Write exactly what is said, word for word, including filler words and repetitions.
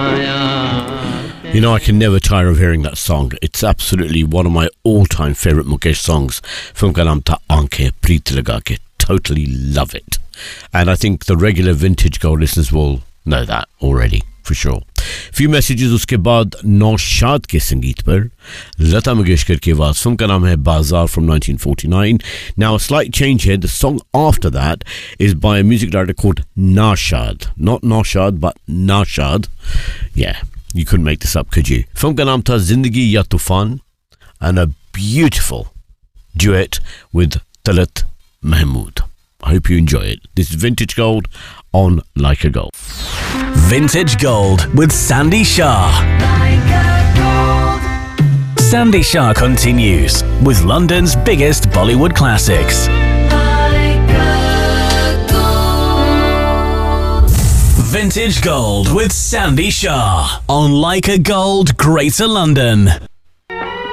You know, I can never tire of hearing that song. It's absolutely one of my all-time favorite Mukesh songs. Film ka naam tha Aankhein Preet Laga Ke. Totally love it. And I think the regular Vintage Gold listeners will know that already, for sure. Few messages उसके बाद नौशाद के संगीत पर लता मंगेशकर की आवाज. Film का नाम है बाजार from nineteen forty-nine. Now a slight change here. The song after that is by a music director called Naushad. Not Naushad, but Naushad. Yeah, you couldn't make this up, could you? Film का नाम था Zindagi Ya Tufan, and a beautiful duet with Talat Mahmood. I hope you enjoy it. This is Vintage Gold on Like a Gold. Vintage Gold with Sandy Shah. Like a gold. Sandy Shah continues with London's biggest Bollywood classics. Like a gold. Vintage Gold with Sandy Shah on Like a Gold, Greater London.